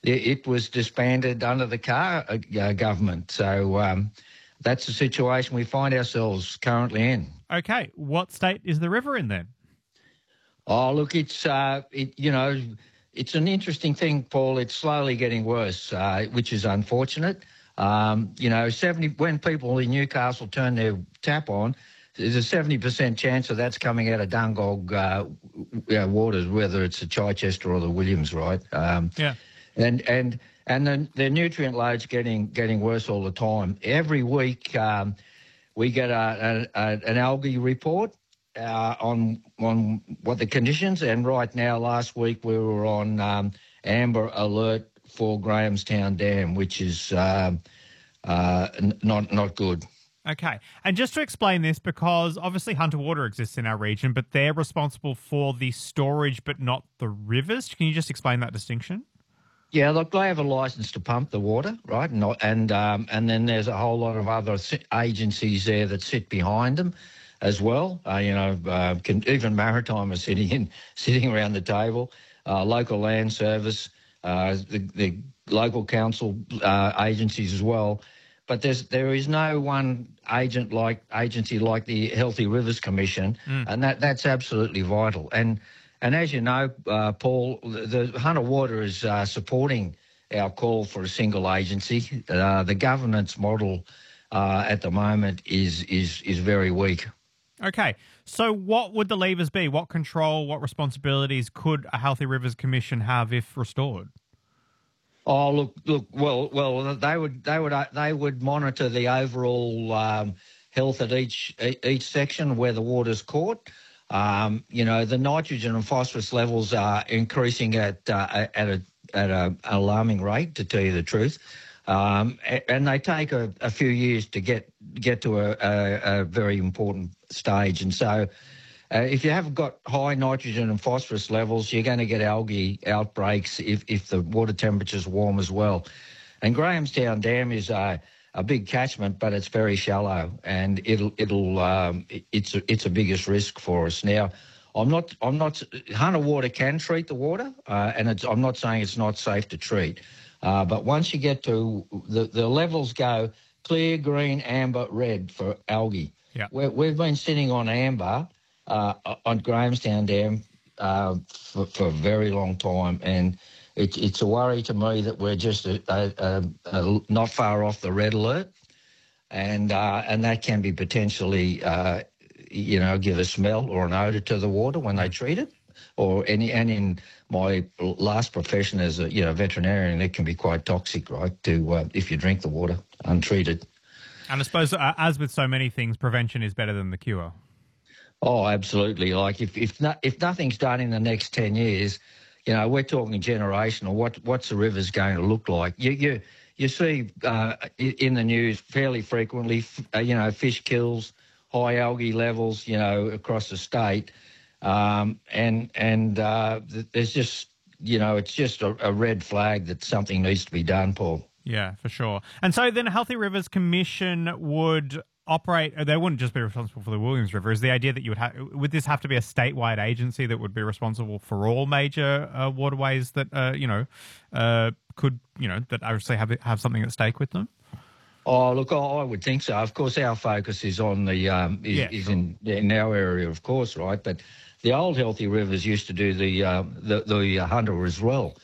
it was disbanded under the Carr government. So that's the situation we find ourselves currently in. Okay, what state is the river in then? Oh, look, it's it's an interesting thing, Paul. It's slowly getting worse, which is unfortunate. When people in Newcastle turn their tap on, there's a 70% chance of that's coming out of Dungog waters, whether it's the Chichester or the Williams, right? Yeah. And the nutrient load's getting worse all the time. Every week we get an algae report on what the conditions, and right now, last week we were on amber alert for Grahamstown Dam, which is not good. Okay. And just to explain this, because obviously Hunter Water exists in our region, but they're responsible for the storage but not the rivers. Can you just explain that distinction? Yeah, look, they have a licence to pump the water, right? And then there's a whole lot of other agencies there that sit behind them as well. Even Maritime are sitting around the table. Local Land Service, the local council agencies as well. But there is no one agency like the Healthy Rivers Commission, and that's absolutely vital. And as you know, Paul, the Hunter Water is supporting our call for a single agency. The governance model at the moment is very weak. Okay, so what would the levers be? What control, what responsibilities could a Healthy Rivers Commission have if restored? Oh, look. Well, they would monitor the overall health at each section where the water's caught. The nitrogen and phosphorus levels are increasing at an alarming rate, to tell you the truth. And they take a few years to get to a very important stage. And so if you haven't got high nitrogen and phosphorus levels, you're going to get algae outbreaks if the water temperature's warm as well. And Grahamstown Dam is a big catchment, but it's very shallow, and it's a biggest risk for us. Now, Hunter Water can treat the water, and I'm not saying it's not safe to treat. But once you get to the levels go clear, green, amber, red for algae. Yeah. We've been sitting on amber on Grahamstown Dam for a very long time, and it's a worry to me that we're just not far off the red alert, and that can be potentially give a smell or an odour to the water when they treat it. And in my last profession as a veterinarian, it can be quite toxic, right? If you drink the water untreated. And I suppose, as with so many things, prevention is better than the cure. Oh, absolutely. Like if nothing's done in the next 10 years, we're talking generational. What's the rivers going to look like? You see in the news fairly frequently, fish kills, high algae levels, across the state. There's just, it's just a red flag that something needs to be done, Paul. Yeah, for sure. And so then a Healthy Rivers Commission would operate, they wouldn't just be responsible for the Williams River. Is the idea that would this have to be a statewide agency that would be responsible for all major waterways that, could, that obviously have something at stake with them? Oh, look, I would think so. Of course, our focus is on in our area, of course, right? But the old Healthy Rivers used to do the Hunter as well.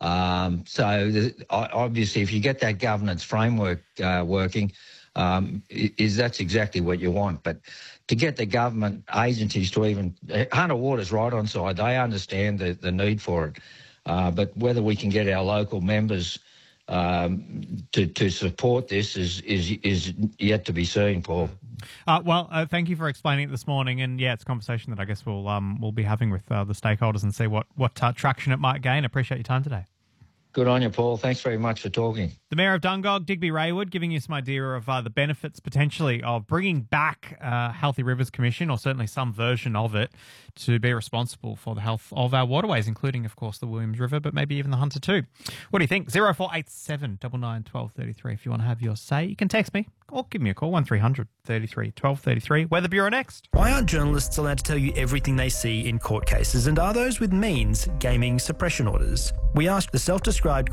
Obviously, if you get that governance framework working, that's exactly what you want. But to get the government agencies to even Hunter Water's right on side, they understand the need for it. But whether we can get our local members to support this is yet to be seen, Paul. Thank you for explaining it this morning, and it's a conversation that I guess we'll be having with the stakeholders and see what traction it might gain. Appreciate your time today. Good on you, Paul. Thanks very much for talking. The Mayor of Dungog, Digby Raywood, giving you some idea of the benefits potentially of bringing back Healthy Rivers Commission, or certainly some version of it, to be responsible for the health of our waterways, including, of course, the Williams River, but maybe even the Hunter too. What do you think? 0487 99 12 33 if you want to have your say. You can text me or give me a call, 1300 33 12 33. Weather Bureau next. Why aren't journalists allowed to tell you everything they see in court cases, and are those with means gaming suppression orders? We asked the self-described